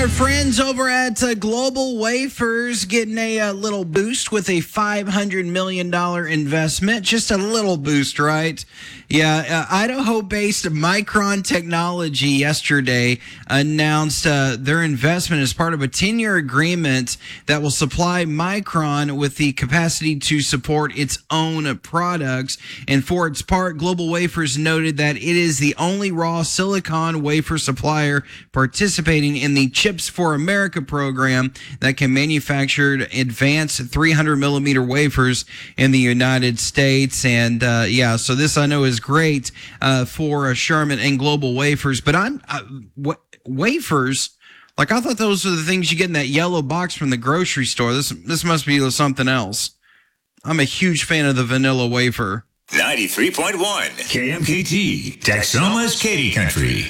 our friends over at Global Wafers getting a little boost with a $500 million investment. Just a little boost, right? Yeah, Idaho-based Micron Technology yesterday announced their investment as part of a 10-year agreement that will supply Micron with the capacity to support its own products. And for its part, Global Wafers noted that it is the only raw silicon wafer supplier participating in the Chips for America program that can manufacture advanced 300 millimeter wafers in the United States. And so this I know is great for Sherman and Global Wafers. But wafers, like I thought those were the things you get in that yellow box from the grocery store. This must be something else. I'm a huge fan of the vanilla wafer. 93.1 KMKT, Texoma's Katy Country.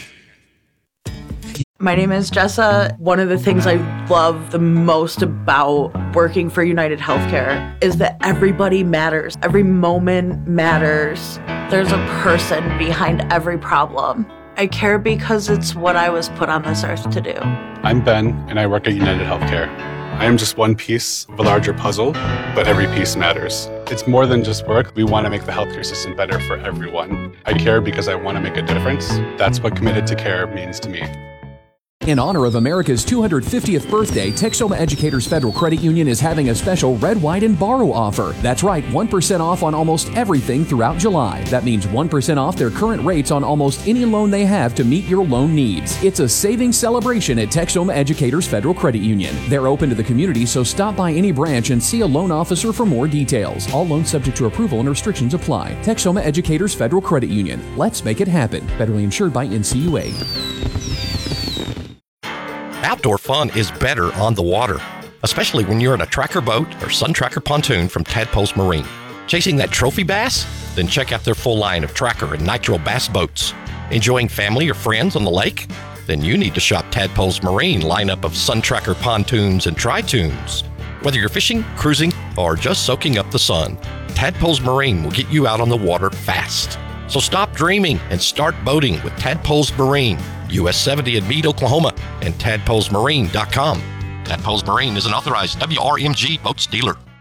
My name is Jessa. One of the things I love the most about working for United Healthcare is that everybody matters. Every moment matters. There's a person behind every problem. I care because it's what I was put on this earth to do. I'm Ben, and I work at United Healthcare. I am just one piece of a larger puzzle, but every piece matters. It's more than just work. We want to make the healthcare system better for everyone. I care because I want to make a difference. That's what Committed to Care means to me. In honor of America's 250th birthday, Texoma Educators Federal Credit Union is having a special Red, White, and Borrow offer. That's right, 1% off on almost everything throughout July. That means 1% off their current rates on almost any loan they have to meet your loan needs. It's a savings celebration at Texoma Educators Federal Credit Union. They're open to the community, so stop by any branch and see a loan officer for more details. All loans subject to approval and restrictions apply. Texoma Educators Federal Credit Union. Let's make it happen. Federally insured by NCUA. Outdoor fun is better on the water, especially when you're in a tracker boat or Sun Tracker pontoon from Tadpoles Marine. Chasing that trophy bass? Then check out their full line of tracker and nitro bass boats. Enjoying family or friends on the lake? Then you need to shop Tadpoles Marine lineup of Sun Tracker pontoons and tri-toons. Whether you're fishing, cruising, or just soaking up the sun, Tadpoles Marine will get you out on the water fast. So stop dreaming and start boating with Tadpoles Marine, US 70 in Meade, Oklahoma, and tadpolesmarine.com. Tadpoles Marine is an authorized WRMG boats dealer.